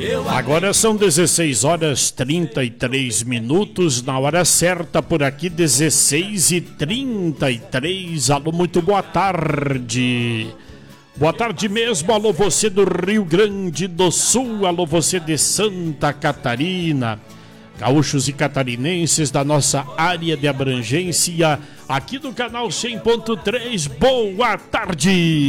Agora são 16 horas 33 minutos, na hora certa por aqui, 16h33. Alô, muito boa tarde. Boa tarde mesmo, alô você do Rio Grande do Sul, alô você de Santa Catarina, gaúchos e catarinenses da nossa área de abrangência, aqui do canal 100.3, boa tarde.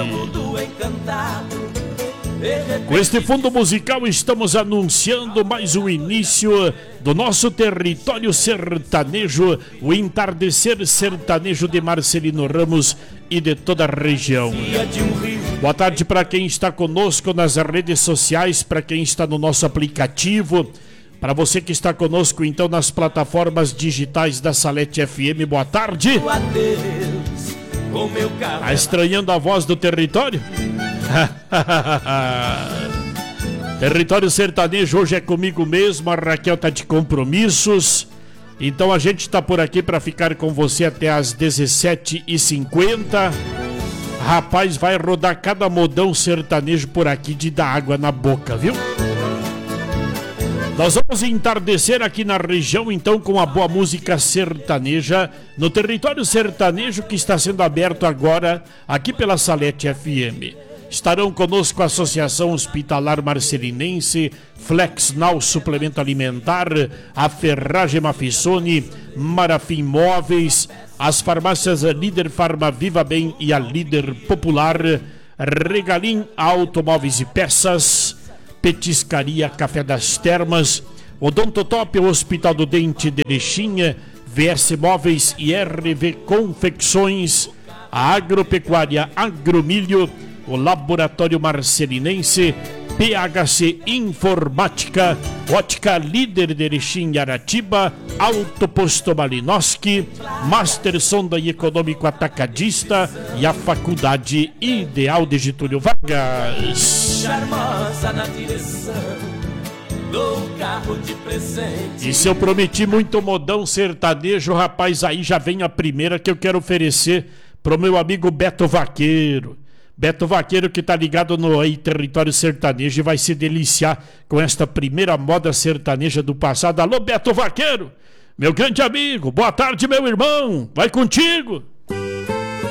Com este fundo musical estamos anunciando mais o início do nosso território sertanejo, o entardecer sertanejo de Marcelino Ramos e de toda a região. Boa tarde para quem está conosco nas redes sociais, para quem está no nosso aplicativo, para você que está conosco então nas plataformas digitais da Salete FM, boa tarde. Tá estranhando a voz do território? Território sertanejo hoje é comigo mesmo, a Raquel tá de compromissos, então a gente tá por aqui para ficar com você até as 17h50. Rapaz, vai rodar cada modão sertanejo por aqui de dar água na boca, viu? Nós vamos entardecer aqui na região então com a boa música sertaneja no território sertanejo que está sendo aberto agora aqui pela Salete FM. Estarão conosco a Associação Hospitalar Marcelinense, Flexnal Suplemento Alimentar, a Ferragem Mafissoni, Marafim Móveis, as farmácias Líder Farma Viva Bem e a Líder Popular, Regalim Automóveis e Peças, Petiscaria Café das Termas, Odontotop, o Hospital do Dente de Erechim, VS Móveis e RV Confecções, a Agropecuária Agromilho, o Laboratório Marcelinense, PHC Informática, Ótica Líder de Erechim e Aratiba, Autoposto Malinowski, Master Sonda e Econômico Atacadista e a Faculdade Ideal de Getúlio Vargas. Charmosa na direção do carro de presente. E se eu prometi muito modão sertanejo, rapaz, aí já vem a primeira que eu quero oferecer pro meu amigo Beto Vaqueiro. Beto Vaqueiro que tá ligado no aí, território sertanejo e vai se deliciar com esta primeira moda sertaneja do passado. Alô, Beto Vaqueiro, meu grande amigo, boa tarde, meu irmão, vai contigo.